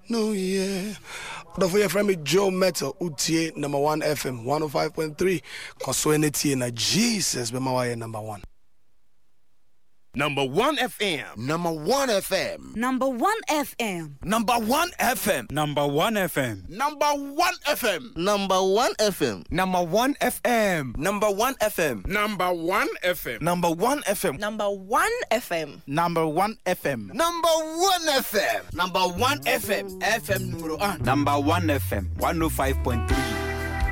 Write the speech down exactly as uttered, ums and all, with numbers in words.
New Year. Don't forget from me Joe Metal Utie number one F M one oh five point three. Consuenity na Jesus be my number one. Number one F M. Number one F M. Number one F M. Number one F M. Number one F M. Number one F M. Number one F M. Number one F M. Number one F M. Number one F M. Number one F M. Number one F M. Number one F M. Number one F M. Number one F M. F M numero one. Number one F M. one oh five point three.